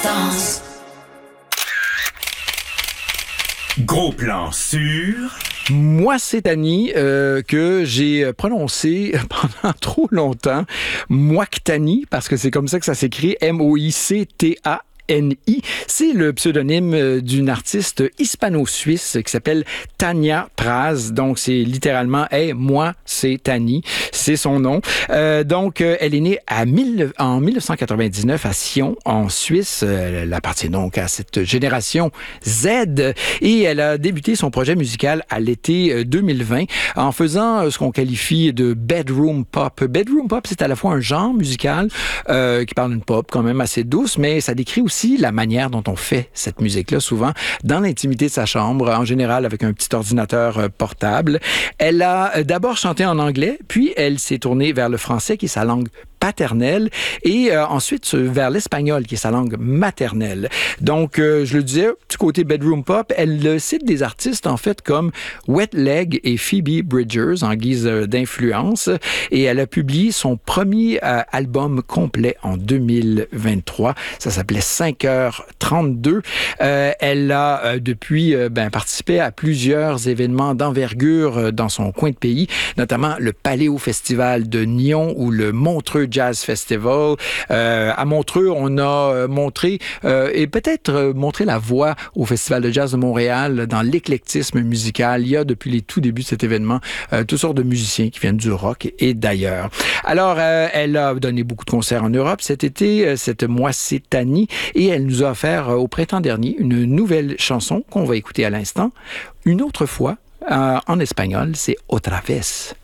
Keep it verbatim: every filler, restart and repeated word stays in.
distance. Gros plan sur... Moi, c'est Annie euh, que j'ai prononcé pendant trop longtemps Moictani, parce que c'est comme ça que ça s'écrit, M O I C T A N I. C'est le pseudonyme d'une artiste hispano-suisse qui s'appelle Tania Praz. Donc, c'est littéralement « Hey, moi, c'est Tani ». C'est son nom. Euh, donc, euh, elle est née à mille, en dix-neuf cent quatre-vingt-dix-neuf à Sion, en Suisse. Elle appartient donc à cette génération Z. Et elle a débuté son projet musical à l'été deux mille vingt en faisant ce qu'on qualifie de bedroom pop. Bedroom pop, c'est à la fois un genre musical euh, qui parle d'une pop quand même assez douce, mais ça décrit aussi la manière dont on fait cette musique-là, souvent dans l'intimité de sa chambre, en général avec un petit ordinateur portable. Elle a d'abord chanté en anglais, puis elle s'est tournée vers le français, qui est sa langue paternelle, et euh, ensuite vers l'espagnol, qui est sa langue maternelle. Donc, euh, je le disais, du côté bedroom pop, elle cite des artistes, en fait, comme Wet Leg et Phoebe Bridgers, en guise d'influence, et elle a publié son premier euh, album complet en deux mille vingt-trois. Ça s'appelait cinq heures trente-deux. Euh, elle a, euh, depuis, euh, ben, participé à plusieurs événements d'envergure euh, dans son coin de pays, notamment le Paléo Festival de Nyon ou le Montreux Jazz Festival. Euh, à Montreux, on a montré euh, et peut-être euh, montré la voix au Festival de Jazz de Montréal dans l'éclectisme musical. Il y a depuis les tout débuts de cet événement euh, toutes sortes de musiciens qui viennent du rock et d'ailleurs. Alors, euh, elle a donné beaucoup de concerts en Europe cet été, euh, cette Moi c'est Tani, et elle nous a offert euh, au printemps dernier une nouvelle chanson qu'on va écouter à l'instant. Une autre fois, euh, en espagnol, c'est Otra vez.